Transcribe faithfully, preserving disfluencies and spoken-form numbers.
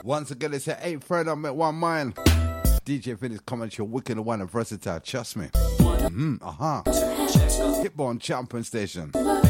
Once again, it's at eight thirty on One Mind. D J Finney's comments, you're wicked and one and versatile, trust me. Mm-hmm, uh-huh. Hitborn Champion Station.